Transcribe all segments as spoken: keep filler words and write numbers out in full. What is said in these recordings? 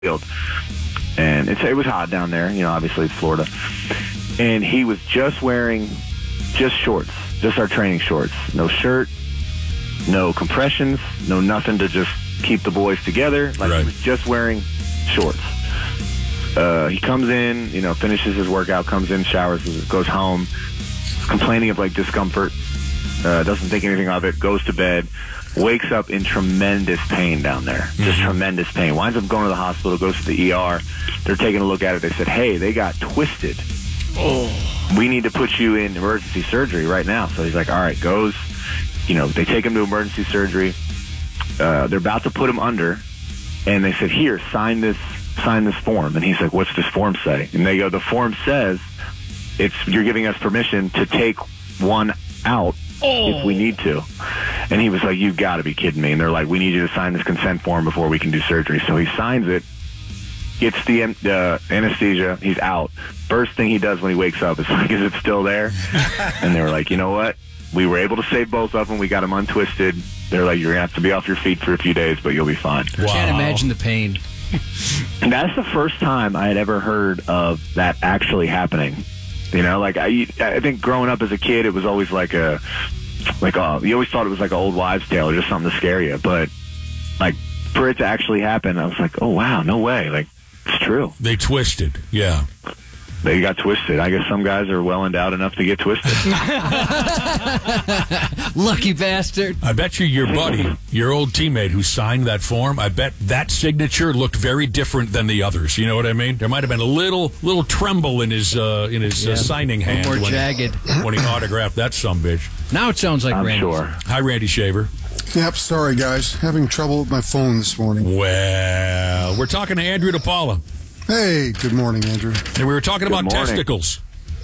field. And it's, it was hot down there, you know, obviously it's Florida. And he was just wearing just shorts, just our training shorts. No shirt, no compressions, no nothing to just keep the boys together. Like, right. He was just wearing shorts. Uh, he comes in, you know, finishes his workout, comes in, showers, goes home, complaining of, like, discomfort, uh, doesn't think anything of it, goes to bed, wakes up in tremendous pain down there. Mm-hmm. Just tremendous pain. Winds up going to the hospital, goes to the E R. They're taking a look at it. They said, hey, they got twisted. Oh. We need to put you in emergency surgery right now. So he's like, all right, goes. You know, they take him to emergency surgery. Uh, they're about to put him under. And they said, here, sign this sign this form. And he's like, what's this form say? And they go, the form says it's you're giving us permission to take one out oh. if we need to. And he was like, you've got to be kidding me. And they're like, we need you to sign this consent form before we can do surgery. So he signs it, gets the uh, anesthesia, he's out. First thing he does when he wakes up is like, is it still there? And they were like, you know what? We were able to save both of them. We got them untwisted. They're like, you're going to have to be off your feet for a few days, but you'll be fine. Wow. Can't imagine the pain. And that's the first time I had ever heard of that actually happening. You know, like, I, I think growing up as a kid, it was always like a, like a, you always thought it was like an old wives' tale or just something to scare you. But, like, for it to actually happen, I was like, oh, wow, no way. Like, it's true. They twisted, yeah. They got twisted. I guess some guys are well endowed enough to get twisted. Lucky bastard. I bet you your buddy, your old teammate who signed that form, I bet that signature looked very different than the others. You know what I mean? There might have been a little little tremble in his uh, in his yeah. uh, signing hand. More when jagged. He, when he autographed that sumbitch. Now it sounds like I'm Randy. Sure. Hi, Randy Shaver. Yep, sorry, guys. Having trouble with my phone this morning. Well, we're talking to Andrew DePaula. Hey, good morning, Andrew. And we were talking good about morning. testicles.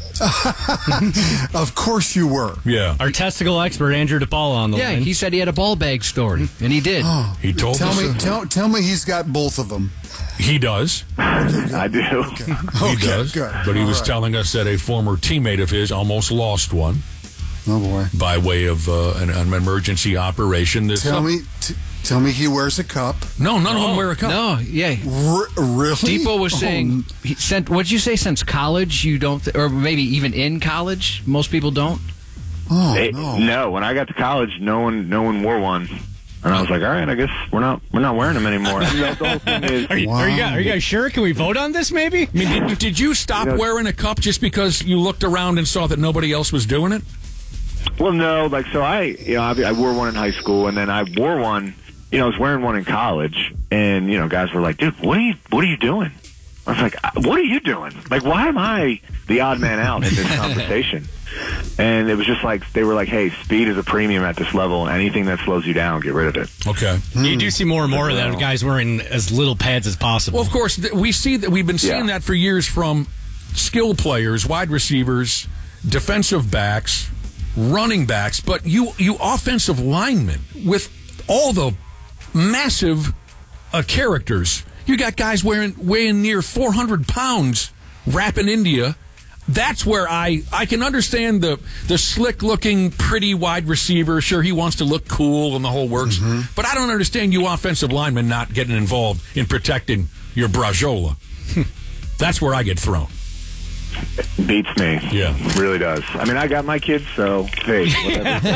Of course you were. Yeah. Our testicle expert, Andrew DePaula, on the yeah, line. he said he had a ball bag story, and he did. Oh, he told tell us. Me, tell, tell me he's got both of them. He does. Okay, I do. Okay. He okay, does. Good. But he All was right. telling us that a former teammate of his almost lost one. Oh, boy. By way of uh, an, an emergency operation. This tell me... T- Tell me he wears a cup. No, none oh, of them wear a cup. No, yeah. R- really? Depot was oh. saying, he sent, what did you say, since college you don't, th- or maybe even in college, most people don't? Oh, Hey, no. no, when I got to college, no one no one wore one. And I was like, all right, I guess we're not we're not wearing them anymore. I mean, that's the whole thing is, Are you, Wow. are, you guys, are you guys sure? Can we vote on this, maybe? I mean, did, did you stop You know- wearing a cup just because you looked around and saw that nobody else was doing it? well, no, like, so I, you know, I, I wore one in high school, and then I wore one, you know, I was wearing one in college, and, you know, guys were like, dude, what are you, what are you doing? I was like, what are you doing? Like, why am I the odd man out in this conversation? And it was just like, they were like, hey, speed is a premium at this level. Anything that slows you down, get rid of it. Okay. You do see more and more of that, guys wearing as little pads as possible. Well, of course, th- we see that we've been seeing Yeah. that for years from skill players, wide receivers, defensive backs, running backs, but you, you offensive linemen with all the massive uh, characters. You got guys wearing weighing near four hundred pounds, rapping India. That's where I, I can understand the the slick looking, pretty wide receiver. Sure, he wants to look cool and the whole works. Mm-hmm. But I don't understand you offensive linemen not getting involved in protecting your brajola. That's where I get thrown. Beats me. Yeah. It really does. I mean, I got my kids, so, hey, whatever.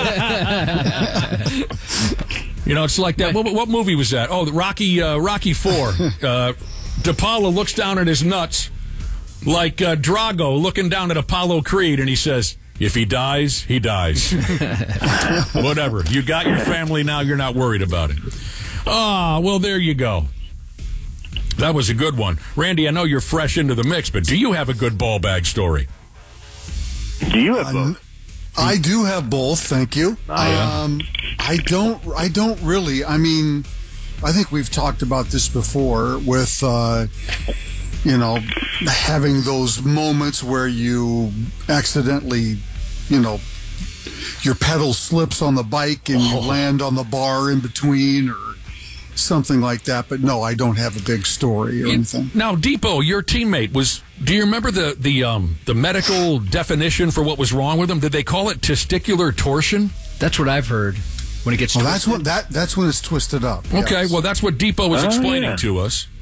You know, it's like that. What, what movie was that? Oh, the Rocky uh, Rocky Four. Uh, DePaula looks down at his nuts like uh, Drago looking down at Apollo Creed, and he says, if he dies, he dies. Whatever. You got your family now. You're not worried about it. Ah, well, there you go. That was a good one. Randy, I know you're fresh into the mix, but do you have a good ball bag story? Do you have both? I do have both, thank you. yeah. Um, I don't. I don't really. I mean, I think we've talked about this before with, uh, you know, having those moments where you accidentally, you know, your pedal slips on the bike and you land on the bar in between or something like that. But no, I don't have a big story or anything. Now, Depot, your teammate was. Do you remember the the um the medical definition for what was wrong with him? Did they call it testicular torsion? That's what I've heard. When it gets Well, twisted. that's what that that's when it's twisted up. Okay, yes. well, that's what Depot was Oh, explaining yeah. to us.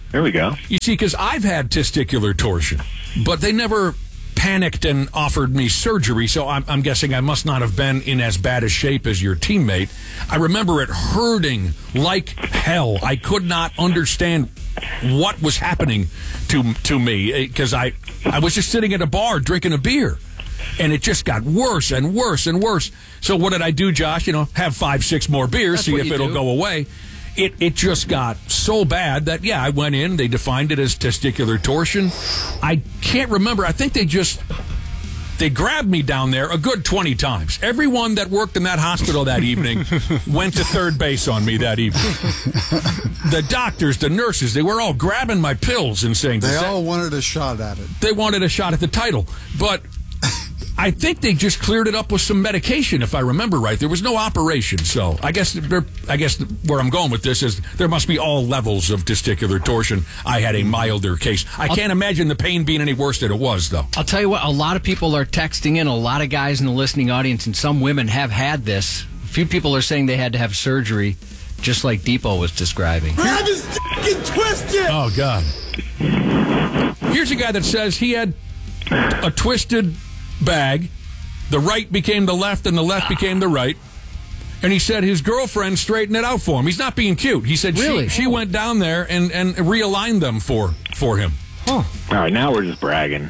There we go. You see, because I've had testicular torsion, but they never panicked and offered me surgery, so I'm, I'm guessing I must not have been in as bad a shape as your teammate. I remember it hurting like hell. I could not understand what was happening to to me because I, I was just sitting at a bar drinking a beer, and it just got worse and worse and worse. So what did I do, Josh? You know, have five, six more beers, That's see what if you it'll do. go away. It it just got so bad that, yeah, I went in. They defined it as testicular torsion. I can't remember. I think they just, they grabbed me down there a good twenty times. Everyone that worked in that hospital that evening went to third base on me that evening. The doctors, the nurses, they were all grabbing my pills and saying, They "Does that-" all wanted a shot at it. they wanted a shot at the title. But I think they just cleared it up with some medication, if I remember right. There was no operation, so I guess there- I guess where I'm going with this is there must be all levels of testicular torsion. I had a milder case. I can't imagine the pain being any worse than it was, though. I'll tell you what, a lot of people are texting in, a lot of guys in the listening audience, and some women have had this. A few people are saying they had to have surgery, just like Depot was describing. Grab his dick and twist it! Oh, God. Here's a guy that says he had a twisted bag. The right became the left, and the left became the right. And he said his girlfriend straightened it out for him. He's not being cute. He said Really? she, she went down there and, and realigned them for, for him. All right, now we're just bragging.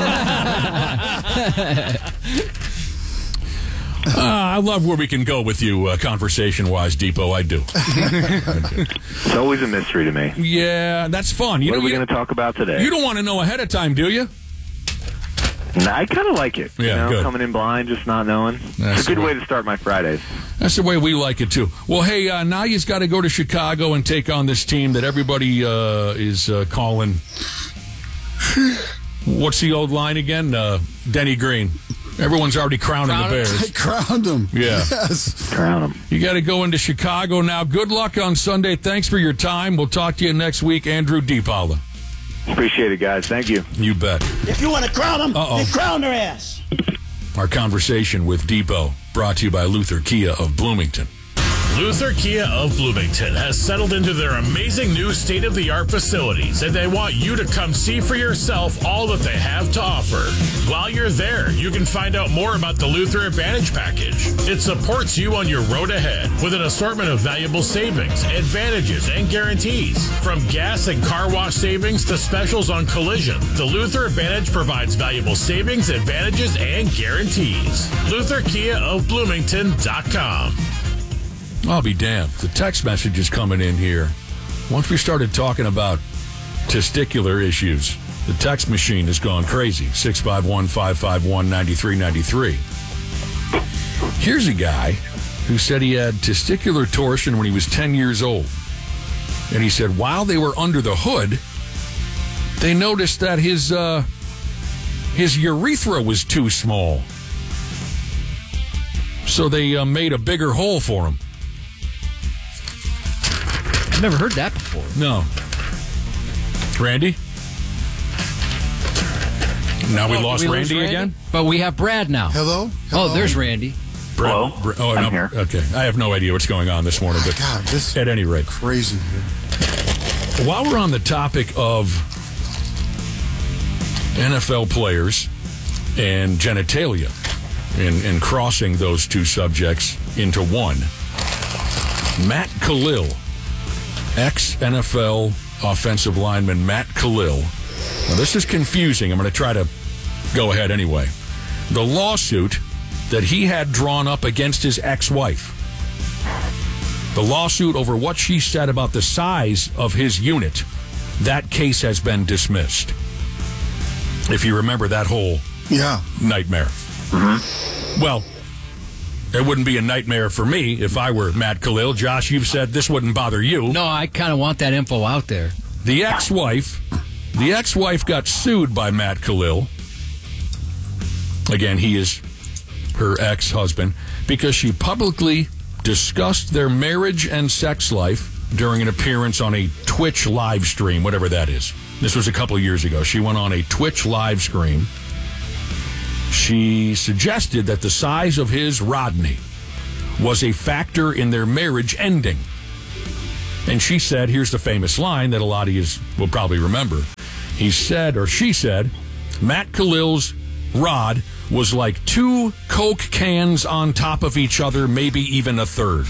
Uh, I love where we can go with you uh, conversation-wise, Depot. I do. It's always a mystery to me. Yeah, that's fun. You What know, are we you, going to talk about today? you don't want to know ahead of time, do you? Nah, I kind of like it. Yeah, you know, good. coming in blind, just not knowing. That's it's a good the way- way to start my Fridays. That's the way we like it, too. Well, hey, uh, now you've got to go to Chicago and take on this team that everybody uh, is uh, calling. What's the old line again? Uh, Denny Green. Everyone's already crowning Crown- the I Bears. crowned him. Yeah. Yes. Crown them. You got to go into Chicago now. Good luck on Sunday. Thanks for your time. We'll talk to you next week. Andrew DePaula. Appreciate it, guys. Thank you. You bet. If you want to crown them, Uh-oh. then crown their ass. Our conversation with Depot, brought to you by Luther Kia of Bloomington. Luther Kia of Bloomington has settled into their amazing new state-of-the-art facilities, and they want you to come see for yourself all that they have to offer. While you're there, you can find out more about the Luther Advantage Package. It supports you on your road ahead with an assortment of valuable savings, advantages, and guarantees. From gas and car wash savings to specials on collision, the Luther Advantage provides valuable savings, advantages, and guarantees. Luther Kia of Bloomington dot com. I'll be damned. The text message is coming in here. Once we started talking about testicular issues, the text machine has gone crazy. six five one, five five one, nine three nine three. Here's a guy who said he had testicular torsion when he was ten years old. And he said while they were under the hood, they noticed that his, uh, his urethra was too small. So they uh, made a bigger hole for him. I've never heard that before. No. Randy? Now we Oh, lost we lose Randy, again? But we have Brad now. Hello? Hello? Oh, there's Randy. Brad- Hello? Br- oh, I'm no. here. Okay. I have no idea what's going on this morning, but God, this at any rate. crazy. While we're on the topic of N F L players and genitalia and, and crossing those two subjects into one, Matt Khalil, ex-N F L offensive lineman Matt Khalil. Now, this is confusing. I'm going to try to go ahead anyway. The lawsuit that he had drawn up against his ex-wife. The lawsuit over what she said about the size of his unit. That case has been dismissed. If you remember that whole Yeah. nightmare. Well, it wouldn't be a nightmare for me if I were Matt Khalil. Josh, you've said this wouldn't bother you. No, I kind of want that info out there. The ex-wife, the ex-wife got sued by Matt Khalil. Again, he is her ex-husband because she publicly discussed their marriage and sex life during an appearance on a Twitch live stream, whatever that is. This was a couple years ago. She went on a Twitch live stream. She suggested that the size of his Rodney was a factor in their marriage ending. And she said, here's the famous line that a lot of you will probably remember. He said, or she said, Matt Khalil's rod was like two Coke cans on top of each other, maybe even a third.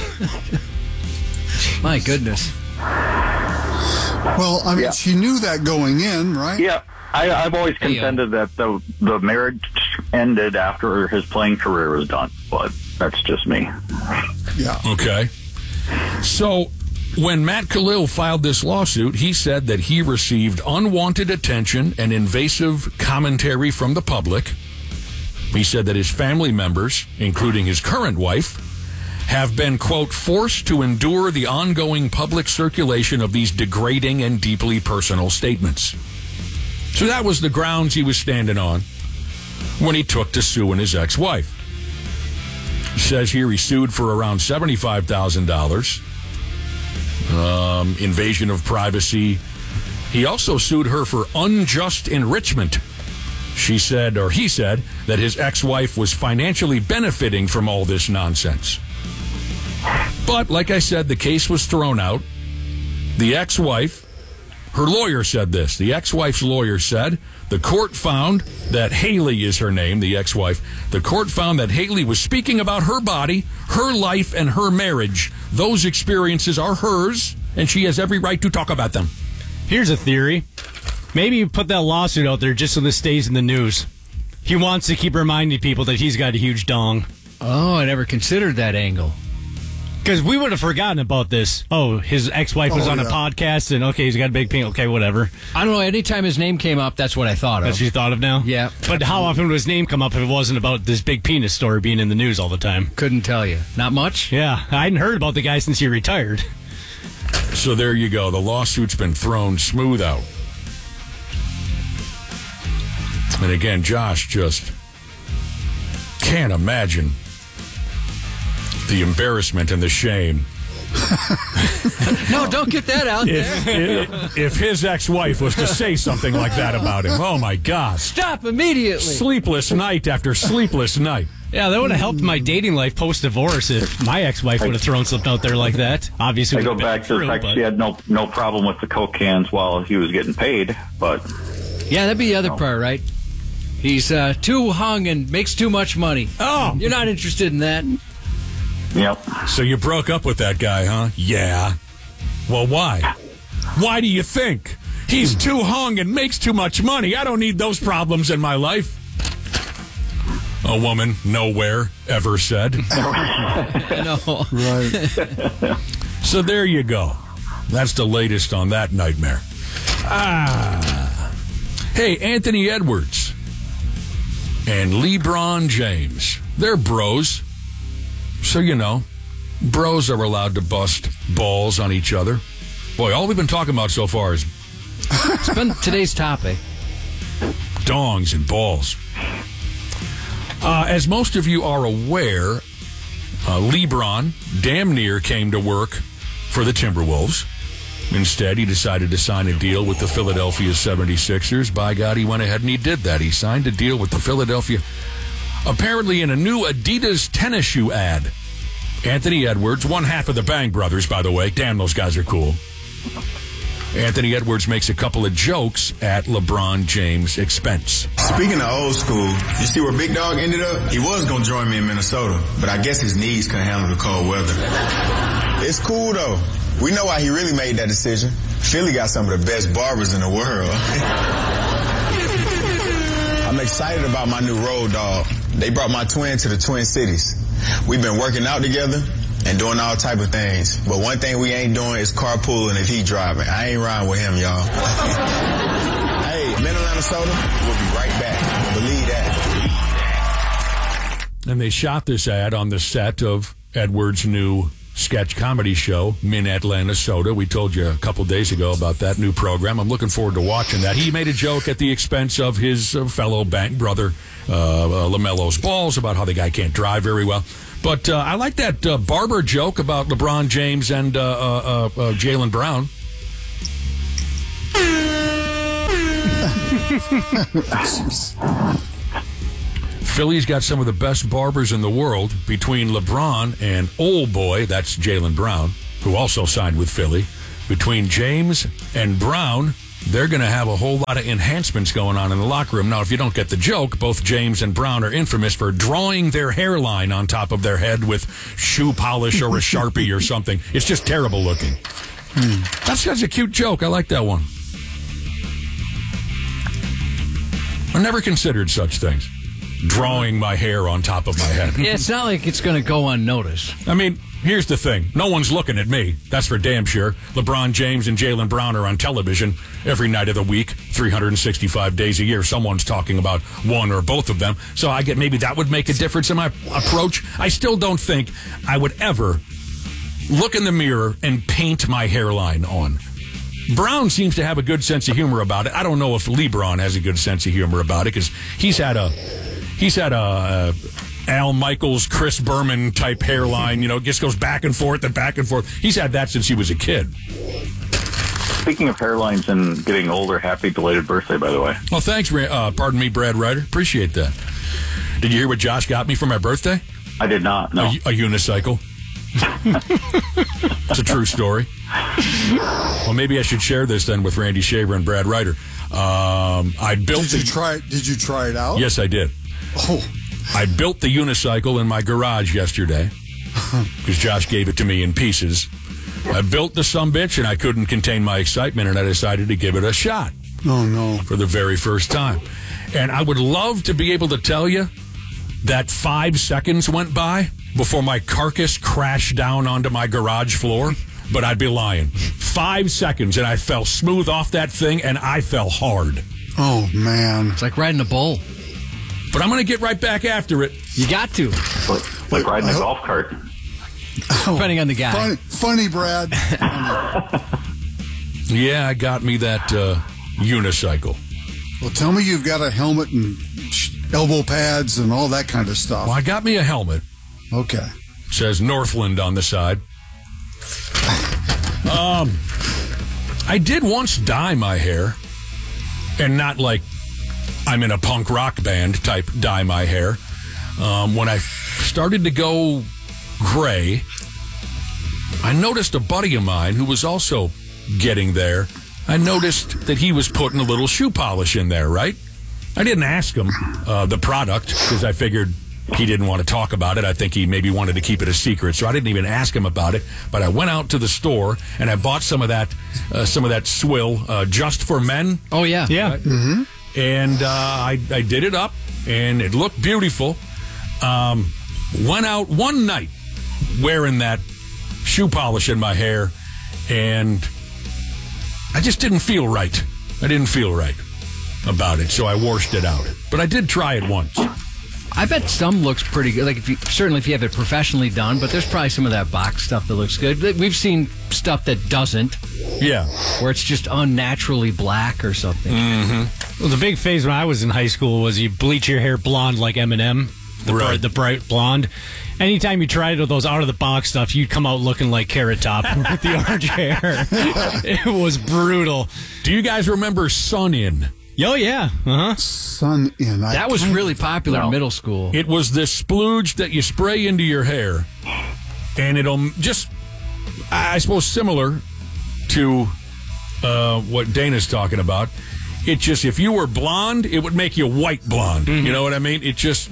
My goodness. Well, I mean, Yeah. she knew that going in, right? Yeah, I, I've always Hey, uh, contended that the the marriage ended after his playing career was done, but that's just me. Yeah. Okay. So when Matt Khalil filed this lawsuit, he said that he received unwanted attention and invasive commentary from the public. He said that his family members, including his current wife, have been, quote, forced to endure the ongoing public circulation of these degrading and deeply personal statements. So that was the grounds he was standing on when he took to suing his ex-wife. He says here he sued for around seventy-five thousand dollars. Um, invasion of privacy. He also sued her for unjust enrichment. She said, or he said, that his ex-wife was financially benefiting from all this nonsense. But, like I said, the case was thrown out. The ex-wife, her lawyer said this. The ex-wife's lawyer said, the court found that Haley is her name, the ex-wife. The court found that Haley was speaking about her body, her life, and her marriage. Those experiences are hers, and she has every right to talk about them. Here's a theory. Maybe you put that lawsuit out there just so this stays in the news. He wants to keep reminding people that he's got a huge dong. Oh, I never considered that angle. Because we would have forgotten about this. Oh, his ex-wife was Oh, on a yeah. podcast, and okay, he's got a big pink. Okay, whatever. I don't know. Anytime his name came up, that's what I thought of. That's what you thought of now? Yeah. But how often would his name come up if it wasn't about this big penis story being in the news all the time? Couldn't tell you. Not much? Yeah, I hadn't heard about the guy since he retired. So there you go. The lawsuit's been thrown smooth out. And again, Josh just can't imagine the embarrassment and the shame No, don't get that out there. if, if, if his ex-wife was to say something like that about him. Oh, my God. Stop immediately. Sleepless night after sleepless night. Yeah, that would have helped my dating life post-divorce if my ex-wife would have thrown something out there like that. Obviously, I it go would have been back to the true, fact but- she had no no problem with the Coke cans while he was getting paid, but Yeah, that'd be the other part, right? He's uh, too hung and makes too much money. Oh. You're not interested in that. yep. So you broke up with that guy, huh? Yeah. Well, why? Why do you think? He's too hung and makes too much money. I don't need those problems in my life. A woman nowhere ever said. No. Right. So there you go. That's the latest on that nightmare. Ah. Hey, Anthony Edwards and LeBron James. They're bros. So, you know, bros are allowed to bust balls on each other. Boy, all we've been talking about so far is It's been today's topic. dongs and balls. Uh, as most of you are aware, uh, LeBron damn near came to work for the Timberwolves. Instead, he decided to sign a deal with the Philadelphia seventy-sixers. By God, he went ahead and he did that. He signed a deal with the Philadelphia, apparently in a new Adidas tennis shoe ad. Anthony Edwards, one half of the Bang Brothers, by the way. Damn, those guys are cool. Anthony Edwards makes a couple of jokes at LeBron James' expense. Speaking of old school, you see where Big Dog ended up? He was going to join me in Minnesota, but I guess his knees couldn't handle the cold weather. It's cool, though. We know why he really made that decision. Philly got some of the best barbers in the world. I'm excited about my new road dog. They brought my twin to the Twin Cities. We've been working out together and doing all type of things. But one thing we ain't doing is carpooling if he driving. I ain't riding with him, y'all. Hey, I'm in Atlanta, Soda. We'll be right back. Believe that. And they shot this ad on the set of Edwards' new sketch comedy show, Min Atlanta Soda. We told you a couple days ago about that new program. I'm looking forward to watching that. He made a joke at the expense of his uh, fellow bank brother, uh, uh, LaMelo's balls, about how the guy can't drive very well. But uh, I like that uh, barber joke about LeBron James and uh, uh, uh, uh, Jaylen Brown. Philly's got some of the best barbers in the world between LeBron and old boy, that's Jaylen Brown, who also signed with Philly. between James and Brown, they're going to have a whole lot of enhancements going on in the locker room. Now, if you don't get the joke, both James and Brown are infamous for drawing their hairline on top of their head with shoe polish or a Sharpie or something. It's just terrible looking. Hmm. That's such a cute joke. I like that one. I never considered such things. Drawing my hair on top of my head. Yeah, it's not like it's going to go unnoticed. I mean, here's the thing. No one's looking at me. That's for damn sure. LeBron James and Jaylen Brown are on television every night of the week, three hundred sixty-five days a year. Someone's talking about one or both of them. So I get maybe that would make a difference in my approach. I still don't think I would ever look in the mirror and paint my hairline on. Brown seems to have a good sense of humor about it. I don't know if LeBron has a good sense of humor about it because he's had a he's had a, a Al Michaels, Chris Berman type hairline. You know, just goes back and forth and back and forth. He's had that since he was a kid. Speaking of hairlines and getting older, happy belated birthday, by the way. Oh, thanks. Uh, pardon me, Brad Ryder. Appreciate that. Did you hear what Josh got me for my birthday? I did not. No, a, a unicycle. It's a true story. Well, maybe I should share this then with Randy Shaver and Brad Ryder. Um, I built. Did you the, try? Did you try it out? Yes, I did. Oh, I built the unicycle in my garage yesterday because Josh gave it to me in pieces. I built the sumbitch and I couldn't contain my excitement, and I decided to give it a shot. Oh no! For the very first time, and I would love to be able to tell you that five seconds went by before my carcass crashed down onto my garage floor, but I'd be lying. Five seconds, and I fell smooth off that thing, and I fell hard. Oh, man. It's like riding a bull. But I'm going to get right back after it. You got to. Like, like riding a golf cart. Oh, depending on the guy. Funny, funny Brad. Funny. Yeah, I got me that uh, unicycle. Well, tell me you've got a helmet and elbow pads and all that kind of stuff. Well, I got me a helmet. Okay. Says Northland on the side. um, I did once dye my hair, and not like I'm in a punk rock band type dye my hair. Um, when I started to go gray, I noticed a buddy of mine who was also getting there. I noticed that he was putting a little shoe polish in there, right? I didn't ask him uh, the product because I figured he didn't want to talk about it. I think he maybe wanted to keep it a secret, so I didn't even ask him about it. But I went out to the store and I bought some of that, uh, some of that swill uh, just for men. Oh yeah, yeah. Right? Mm-hmm. And uh, I, I did it up, and it looked beautiful. Um, went out one night wearing that shoe polish in my hair, and I just didn't feel right. I didn't feel right about it, so I washed it out. But I did try it once. I bet some looks pretty good. Like if you, certainly if you have it professionally done, but there's probably some of that box stuff that looks good. We've seen stuff that doesn't. Yeah, where it's just unnaturally black or something. Mm-hmm. Well, the big phase when I was in high school was you bleach your hair blonde like Eminem, the right. bright, the bright blonde. Anytime you tried those out of the box stuff, you'd come out looking like Carrot Top with the orange hair. It was brutal. Do you guys remember Sun In? Oh, yeah. Uh-huh. Sun In. I that was kinda, really popular no. in middle school. It was this splooge that you spray into your hair, and it'll just, I suppose, similar to uh, what Dana's talking about. It just, if you were blonde, it would make you white blonde. Mm-hmm. You know what I mean? It just...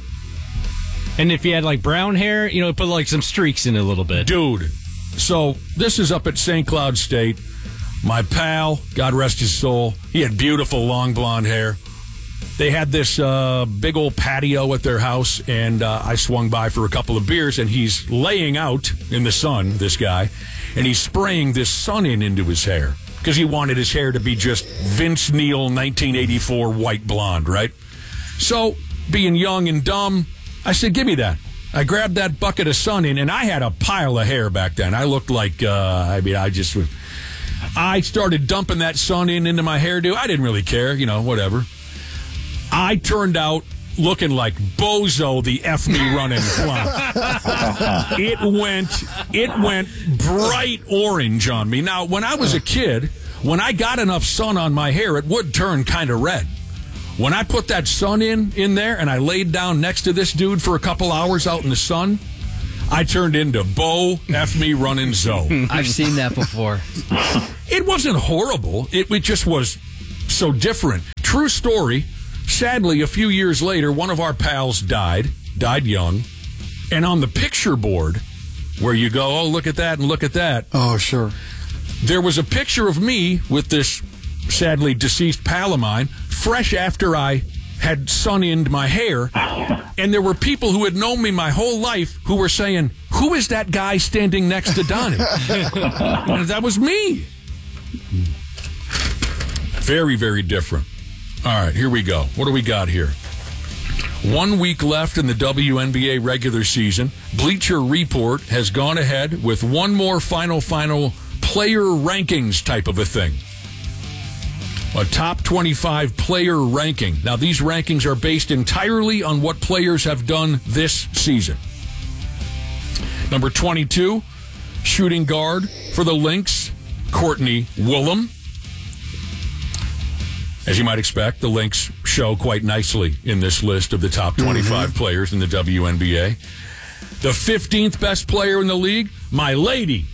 And if you had, like, brown hair, you know, put, like, some streaks in it a little bit. Dude, so this is up at Saint Cloud State. My pal, God rest his soul, he had beautiful long blonde hair. They had this uh, big old patio at their house, and uh, I swung by for a couple of beers, and he's laying out in the sun, this guy, and he's spraying this Sun In into his hair because he wanted his hair to be just Vince Neil nineteen eighty-four white blonde, right? So, being young and dumb, I said, give me that. I grabbed that bucket of Sun In, and I had a pile of hair back then. I looked like, uh, I mean, I just... I started dumping that Sun In into my hairdo. I didn't really care, you know, whatever. I turned out looking like Bozo, the F me running clown. It went, it went bright orange on me. Now, when I was a kid, when I got enough sun on my hair, it would turn kind of red. When I put that Sun In in there and I laid down next to this dude for a couple hours out in the sun, I turned into Bo F me running Zoe. I've seen that before. It wasn't horrible. It, it just was so different. True story. Sadly, a few years later, one of our pals died, died young. And on the picture board, where you go, oh, look at that and look at that. Oh, sure. There was a picture of me with this sadly deceased pal of mine, fresh after I had sun-inned my hair. And there were people who had known me my whole life who were saying, who is that guy standing next to Donnie? And that was me. Very, very different. All right, here we go. What do we got here? One week left in the W N B A regular season. Bleacher Report has gone ahead with one more final, final player rankings type of a thing. A top twenty-five player ranking. Now, these rankings are based entirely on what players have done this season. Number twenty-two, shooting guard for the Lynx, Courtney Woolham. As you might expect, the Lynx show quite nicely in this list of the top twenty-five mm-hmm. players in the W N B A. The fifteenth best player in the league, my lady,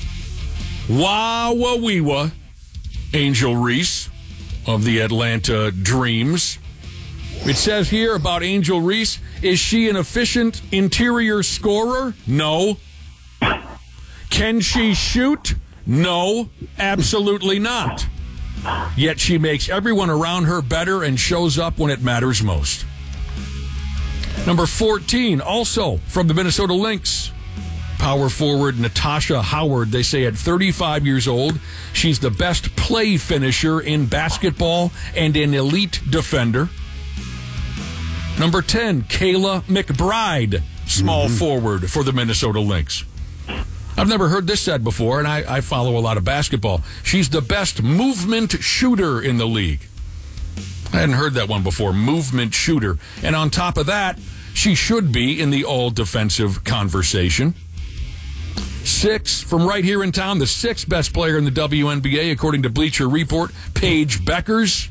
Wawa-Weewa, Angel Reese of the Atlanta Dreams. It says here about Angel Reese, is she an efficient interior scorer? No. Can she shoot? No, absolutely not. Yet she makes everyone around her better and shows up when it matters most. Number fourteen, also from the Minnesota Lynx, power forward Natasha Howard. They say at thirty-five years old, she's the best play finisher in basketball and an elite defender. Number ten, Kayla McBride, small mm-hmm. forward for the Minnesota Lynx. I've never heard this said before, and I, I follow a lot of basketball. She's the best movement shooter in the league. I hadn't heard that one before, movement shooter. And on top of that, she should be in the all-defensive conversation. Six, from right here in town, the sixth best player in the W N B A, according to Bleacher Report, Paige Beckers.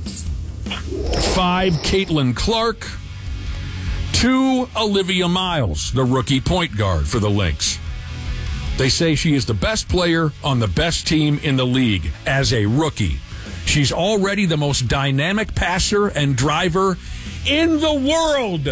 Five, Caitlin Clark. Two, Olivia Miles, the rookie point guard for the Lynx. They say she is the best player on the best team in the league as a rookie. She's already the most dynamic passer and driver in the world.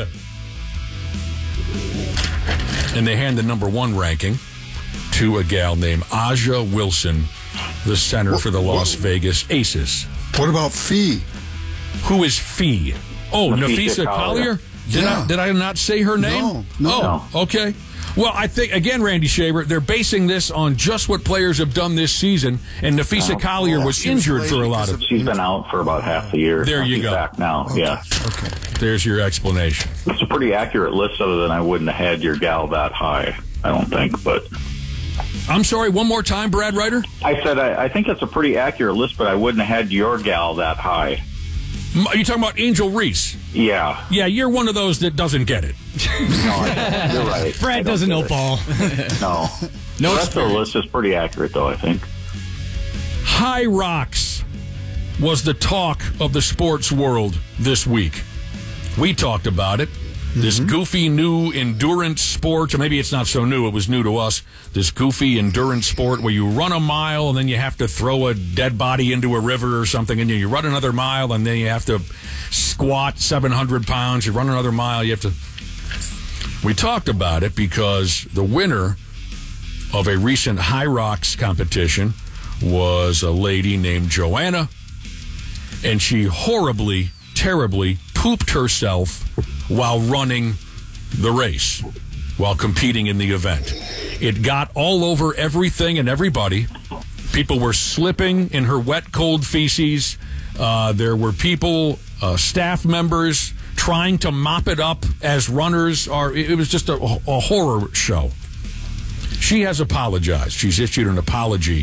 And they hand the number one ranking to a gal named Aja Wilson, the center what, for the Las what, Vegas Aces. What about Fee? Who is Fee? Oh, Napheesa Collier? Did, yeah. I, did I not say her name? No, no. Oh, okay. Well, I think, again, Randy Shaver, they're basing this on just what players have done this season, and Napheesa uh, Collier yeah, was injured for a lot of... She's been out for about half the year. There you She's go. Back now, okay. yeah. Okay. There's your explanation. It's a pretty accurate list, other than I wouldn't have had your gal that high, I don't think, but... I'm sorry, one more time, Brad Ryder? I said I, I think it's a pretty accurate list, but I wouldn't have had your gal that high. Are you talking about Angel Reese? Yeah. Yeah, you're one of those that doesn't get it. No, I don't. You're right. Brad doesn't know ball. No. No, the rest of the list is pretty accurate, though, I think. High Rocks was the talk of the sports world this week. We talked about it. Mm-hmm. This goofy new endurance sport, or maybe it's not so new, it was new to us, this goofy endurance sport where you run a mile and then you have to throw a dead body into a river or something, and you run another mile and then you have to squat seven hundred pounds, you run another mile, you have to... We talked about it because the winner of a recent High Rocks competition was a lady named Joanna, and she horribly, terribly pooped herself while running the race, while competing in the event. It got all over everything and everybody. People were slipping in her wet, cold feces. Uh, there were people, uh, staff members, trying to mop it up as runners are. It was just a, a horror show. She has apologized. She's issued an apology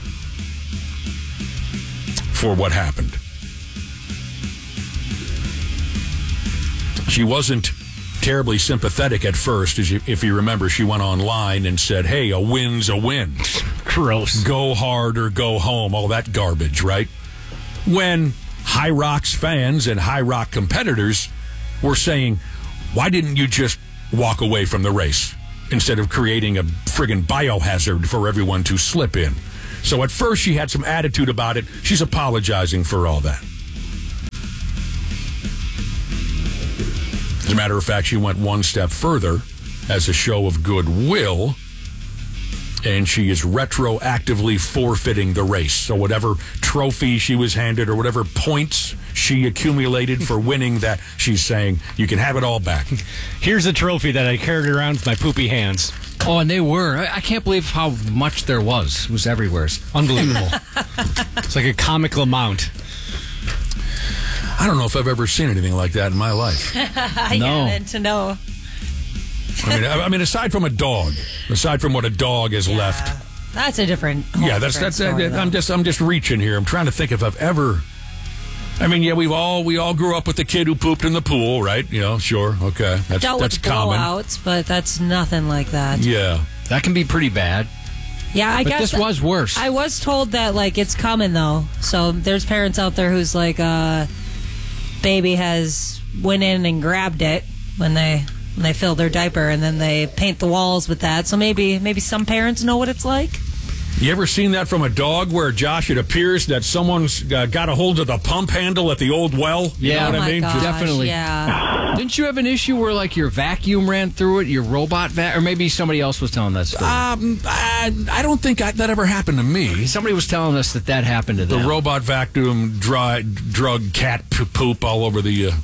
for what happened. She wasn't terribly sympathetic at first. As you, if you remember, she went online and said, hey, a win's a win. Gross. Go hard or go home, all that garbage, right? When High Rocks fans and High Rock competitors were saying, why didn't you just walk away from the race? instead of creating a friggin' biohazard for everyone to slip in. So at first she had some attitude about it. She's apologizing for all that. As a matter of fact, she went one step further as a show of goodwill, and she is retroactively forfeiting the race. So whatever trophy she was handed or whatever points she accumulated for winning that, she's saying, you can have it all back. Here's a trophy that I carried around with my poopy hands. Oh, and they were. I, I can't believe how much there was. It was everywhere. It's unbelievable. It's like a comical amount. I don't know if I've ever seen anything like that in my life. I No. haven't to know. I mean, I, I mean, aside from a dog, aside from what a dog has left. That's a different. whole Yeah, that's different that's. story, that, though. I'm just I'm just reaching here. I'm trying to think if I've ever. I mean, yeah, we've all we all grew up with the kid who pooped in the pool, right? You know, sure, okay, that's Dealt that's with common. blowouts, but that's nothing like that. Yeah, that can be pretty bad. Yeah, I But guess this was worse. I was told that like it's coming though. So there's parents out there who's like, uh, baby has went in and grabbed it when they when they fill their diaper, and then they paint the walls with that. So maybe maybe some parents know what it's like. You ever seen that from a dog where, Josh, it appears that someone's uh, got a hold of the pump handle at the old well? You Yeah. know what Oh I my mean? gosh, Definitely. Yeah. Didn't you have an issue where like your vacuum ran through it, your robot vac, or maybe somebody else was telling that story? Um, I, I don't think I, that ever happened to me. Somebody was telling us that that happened to The them. robot vacuum dry, drug cat p- poop all over the. Uh,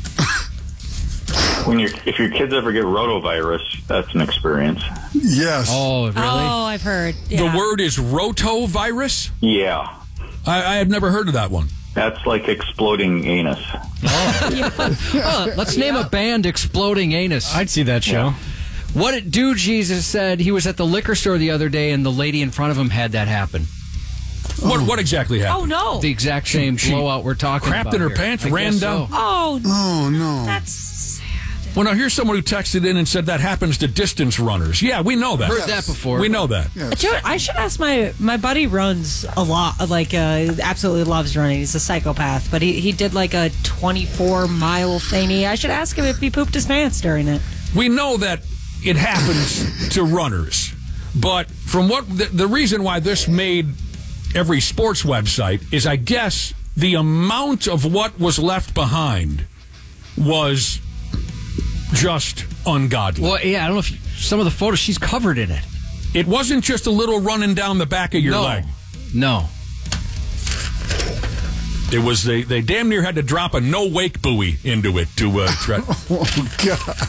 When your if your kids ever get rotavirus, that's an experience. Yes. Oh, really? Oh, I've heard. Yeah. The word is rotavirus? Yeah, I, I have never heard of that one. that's like exploding anus. Oh, let's name a band Exploding Anus. I'd see that show. What it, Dude Jesus said he was at the liquor store the other day and the lady in front of him had that happen. What what exactly happened? Oh no. The exact same She blowout we're talking crapped about in her here. pants, I ran guess down? so. Oh, Oh, no. that's. Well, now here's someone who texted in and said that happens to distance runners. Yeah, we know that. Heard that before. We know that. Yes. Dude, I should ask my my buddy runs a lot, like uh, absolutely loves running. He's a psychopath, but he, he did like a twenty-four mile thingy. I should ask him if he pooped his pants during it. We know that it happens to runners, but from what the, the reason why this made every sports website is, I guess, the amount of what was left behind was just ungodly. Well, yeah, I don't know if you, some of the photos, she's covered in it. It wasn't just a little running down the back of your no. leg. No. It was they, they damn near had to drop a no wake buoy into it to uh, try. Oh, God.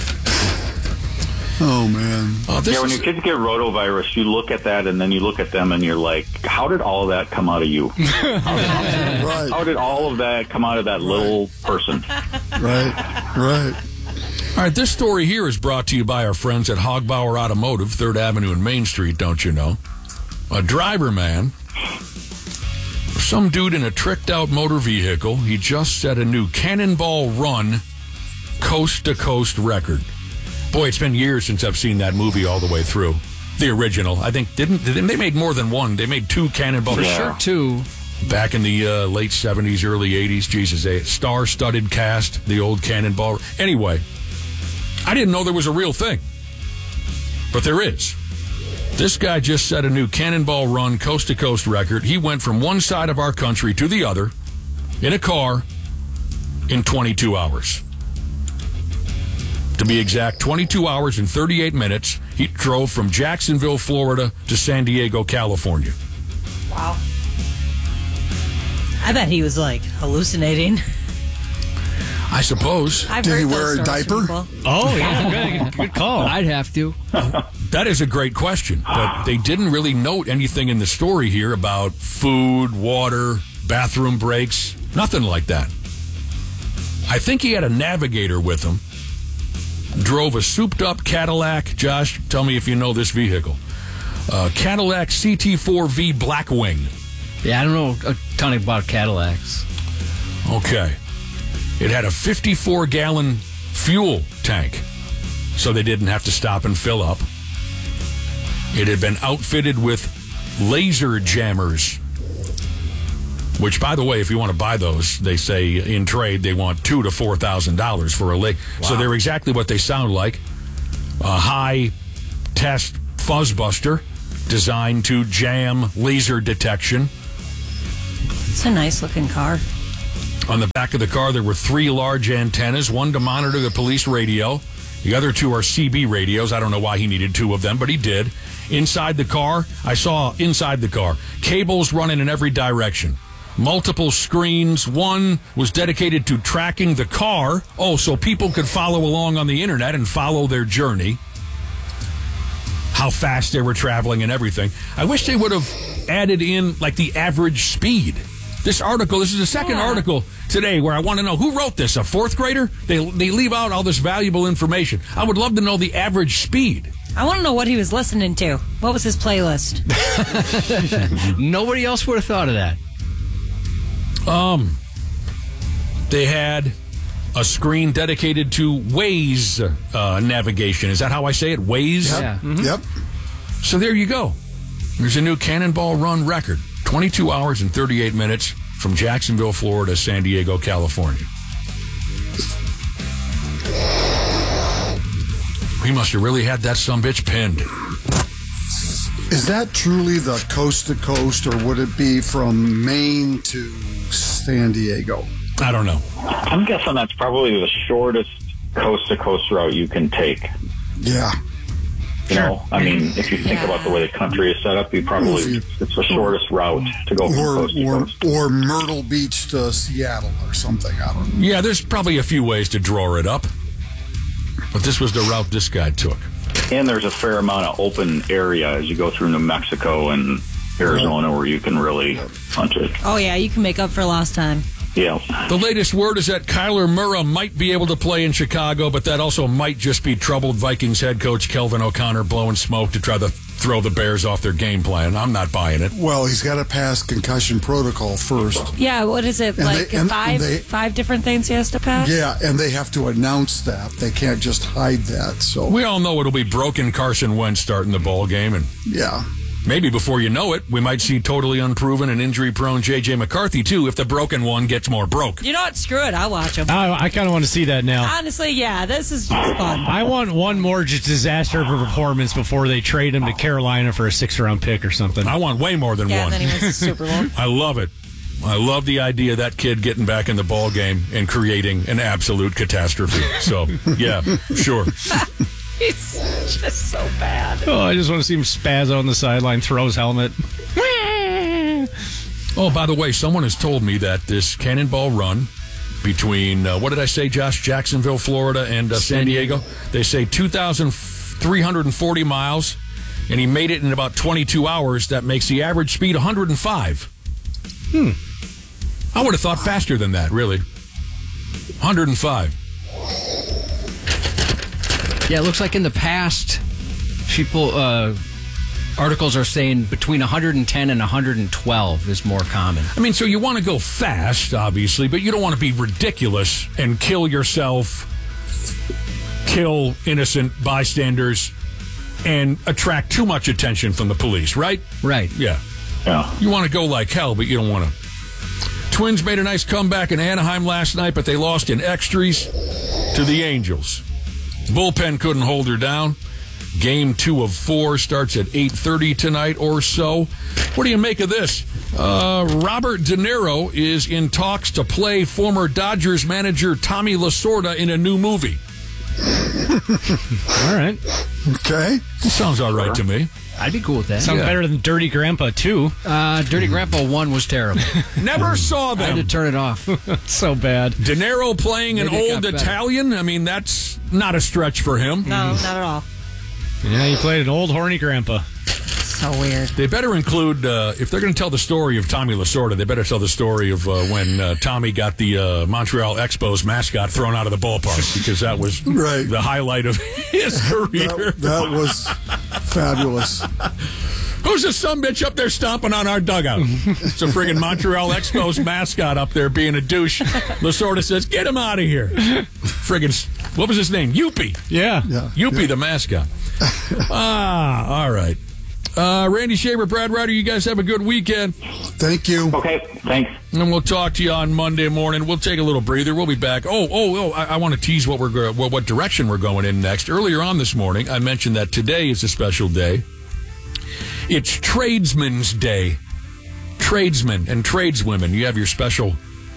Oh, man. Oh, this Yeah, when is- your kids get rotavirus, you look at that and then you look at them and you're like, how did all of that come out of you? Right, How did all of that come out of that little person? right, right. All right, this story here is brought to you by our friends at Hogbauer Automotive, third Avenue and Main Street, don't you know? A driver man, some dude in a tricked-out motor vehicle, he just set a new Cannonball Run coast-to-coast record. Boy, it's been years since I've seen that movie all the way through. The original. I think, didn't, didn't they made more than one. They made two Cannonball. For Yeah. sure, too. Back in the uh, late seventies, early eighties. Jesus, a star-studded cast, the old Cannonball. Anyway, I didn't know there was a real thing. But there is. This guy just set a new Cannonball Run coast-to-coast record. He went from one side of our country to the other in a car in twenty-two hours. To be exact, twenty-two hours and thirty-eight minutes. He drove from Jacksonville, Florida to San Diego, California. Wow. I bet he was like hallucinating. I suppose. I've Did heard he those wear a stories from diaper? people. Oh, yeah. Good, good call. I'd have to. That is a great question, but they didn't really note anything in the story here about food, water, bathroom breaks, nothing like that. I think he had a navigator with him, drove a souped-up Cadillac. Josh, tell me if you know this vehicle. Uh, Cadillac C T four V Blackwing. Yeah, I don't know a ton about Cadillacs. Okay. It had a fifty-four gallon fuel tank, so they didn't have to stop and fill up. It had been outfitted with laser jammers, which, by the way, if you want to buy those, they say in trade they want two to four thousand dollars for a leg. So they're exactly what they sound like. a high-test fuzzbuster designed to jam laser detection. It's a nice-looking car. On the back of the car, there were three large antennas, one to monitor the police radio. The other two are C B radios. I don't know why he needed two of them, but he did. Inside the car, I saw inside the car, cables running in every direction. Multiple screens. One was dedicated to tracking the car. Oh, so people could follow along on the internet and follow their journey. How fast they were traveling and everything. I wish they would have added in, like, the average speed. This article, this is the second yeah. article today where I want to know who wrote this, a fourth grader? They they leave out all this valuable information. I would love to know the average speed. I want to know what he was listening to. What was his playlist? Nobody else would have thought of that. Um, they had a screen dedicated to Waze uh, navigation. Is that how I say it? Waze? Yep. Yeah. Mm-hmm. Yep. So there you go. There's a new Cannonball Run record. twenty-two hours and thirty-eight minutes from Jacksonville, Florida, San Diego, California. We must have really had that sumbitch pinned. Is that truly the coast to coast, or would it be from Maine to San Diego? I don't know. I'm guessing that's probably the shortest coast to coast route you can take. Yeah. You know, I mean, if you think Yeah. about the way the country is set up, you probably, it's the shortest route to go from Or, coast to or, coast. or Myrtle Beach to Seattle or something. I don't know. Yeah, there's probably a few ways to draw it up. But this was the route this guy took. And there's a fair amount of open area as you go through New Mexico and Arizona where you can really punch it. Oh, yeah, you can make up for lost time. Yeah. The latest word is that Kyler Murray might be able to play in Chicago, but that also might just be troubled Vikings head coach Kelvin O'Connor blowing smoke to try to throw the Bears off their game plan. I'm not buying it. Well, he's got to pass concussion protocol first. Yeah, what is it? And like they- and five they- five different things he has to pass? Yeah, and they have to announce that. They can't just hide that. So We all know it'll be broken Carson Wentz starting the ball game, and yeah. maybe before you know it, we might see totally unproven and injury-prone J J McCarthy, too, if the broken one gets more broke. You know what? Screw it. I'll watch him. I, I kind of want to see that now. Honestly, yeah, this is just fun. I want one more just disaster of a performance before they trade him to Carolina for a six-round pick or something. I want way more than Yeah, one. and then he wins the Super Bowl. I love it. I love the idea of that kid getting back in the ball game and creating an absolute catastrophe. So, yeah, sure. It's just so bad. Oh, I just want to see him spaz out on the sideline, throw his helmet. Oh, by the way, someone has told me that this Cannonball Run between, uh, what did I say, Josh? Jacksonville, Florida, and uh, San Diego. They say two thousand three hundred forty miles, and he made it in about twenty-two hours. That makes the average speed one hundred five. Hmm. I would have thought faster than that, really. one hundred five. Yeah, it looks like in the past, people, uh, articles are saying between one hundred ten and one hundred twelve is more common. I mean, so you want to go fast, obviously, but you don't want to be ridiculous and kill yourself, kill innocent bystanders, and attract too much attention from the police, right? Right. Yeah. Yeah. You want to go like hell, but you don't want to. Twins made a nice comeback in Anaheim last night, but they lost in extras to the Angels. Bullpen couldn't hold her down. Game two of four starts at eight thirty tonight or so. What do you make of this? Uh, Robert De Niro is in talks to play former Dodgers manager Tommy Lasorda in a new movie. All right. Okay. Sounds all right to me. I'd be cool with that. Sounds Yeah. better than Dirty Grandpa two. Uh, Dirty Grandpa one was terrible. Never saw I had to them. turn it off. So bad. De Niro playing an Maybe it old got better. Italian? I mean, that's not a stretch for him. No, not at all. Yeah, he played an old horny grandpa. So weird. They better include, uh, if they're going to tell the story of Tommy Lasorda, they better tell the story of uh, when uh, Tommy got the uh, Montreal Expos mascot thrown out of the ballpark, because that was Right. the highlight of his career. That, that was fabulous. Who's the sumbitch up there stomping on our dugout? It's a friggin' Montreal Expos mascot up there being a douche. Lasorda says, get him out of here. Friggin', what was his name? Youppi. Yeah. Yeah. Youppi, the mascot. Ah, all right. Uh, Randy Shaver, Brad Ryder, you guys have a good weekend. Thank you. Okay, thanks. And we'll talk to you on Monday morning. We'll take a little breather. We'll be back. Oh, oh, oh! I, I want to tease what we're go- what, what direction we're going in next. Earlier on this morning, I mentioned that today is a special day. It's Tradesman's Day. Tradesmen and tradeswomen, you have your special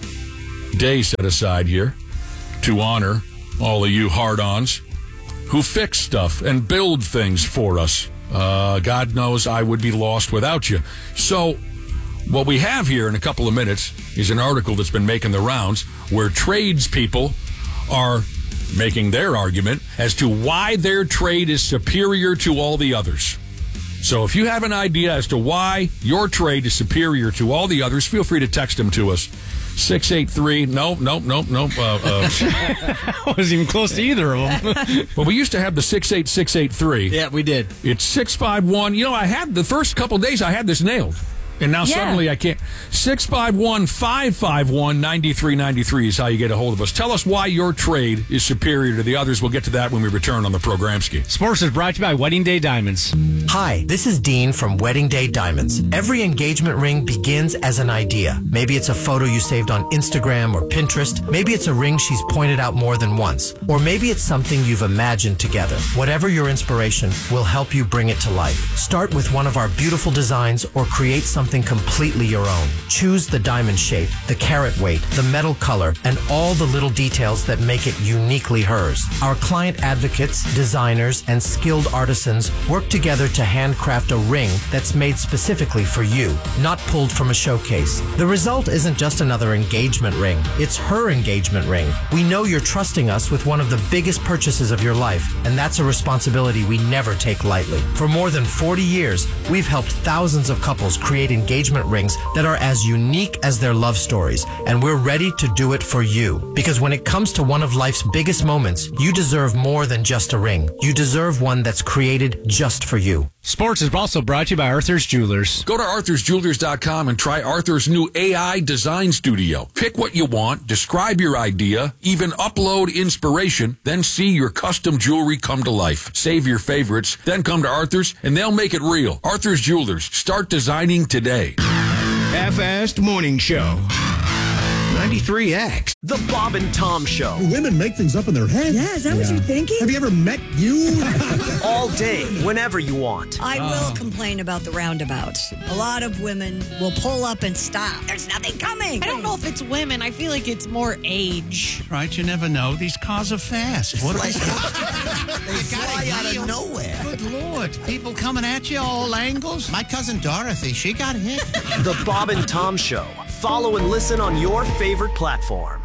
day set aside here to honor all of you hard-ons who fix stuff and build things for us. Uh, God knows I would be lost without you. So what we have here in a couple of minutes is an article that's been making the rounds where tradespeople are making their argument as to why their trade is superior to all the others. So if you have an idea as to why your trade is superior to all the others, feel free to text them to us. six eight three, nope, nope, nope, nope. Uh, uh, I wasn't even close to either of them. Well, we used to have the six eight six eight three. Yeah, we did. It's six five one. You know, I had the first couple days I had this nailed. And now Yeah. suddenly I can't. six five one, five five one, nine three nine three is how you get a hold of us. Tell us why your trade is superior to the others. We'll get to that when we return on the Programski. Sports is brought to you by Wedding Day Diamonds. Hi, this is Dean from Wedding Day Diamonds. Every engagement ring begins as an idea. Maybe it's a photo you saved on Instagram or Pinterest. Maybe it's a ring she's pointed out more than once. Or maybe it's something you've imagined together. Whatever your inspiration, we'll help you bring it to life. Start with one of our beautiful designs or create something completely your own. Choose the diamond shape, the carat weight, the metal color, and all the little details that make it uniquely hers. Our client advocates, designers, and skilled artisans work together to handcraft a ring that's made specifically for you, not pulled from a showcase. The result isn't just another engagement ring. It's her engagement ring. We know you're trusting us with one of the biggest purchases of your life, and that's a responsibility we never take lightly. For more than forty years, we've helped thousands of couples create engagement rings that are as unique as their love stories, and we're ready to do it for you. Because when it comes to one of life's biggest moments, you deserve more than just a ring. You deserve one that's created just for you. Sports is also brought to you by Arthur's Jewelers. Go to arthurs jewelers dot com and try Arthur's new A I design studio. Pick what you want, describe your idea, even upload inspiration, then see your custom jewelry come to life. Save your favorites, then come to Arthur's and they'll make it real. Arthur's Jewelers. Start designing today. Half-assed morning show. ninety-three X. The Bob and Tom Show. Women make things up in their head. Yeah, is that what you're thinking? Have you ever met you? All day, whenever you want. I will complain about the roundabouts. A lot of women will pull up and stop. There's nothing coming. I don't know if it's women. I feel like it's more age. Right, you never know. These cars are fast. What are they? They fly out of nowhere. Good Lord. People coming at you all angles. My cousin Dorothy, she got hit. The Bob and Tom Show. Follow and listen on your favorite platform.